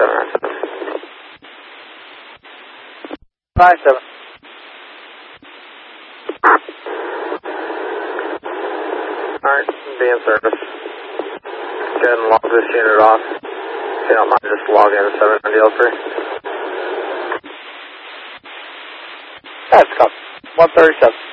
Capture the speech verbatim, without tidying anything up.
seven nine seven. Nine seven. Alright, be in service. Go ahead and log this unit off. If you don't mind, just log in seven on D L three. That's come. one thirty-seven.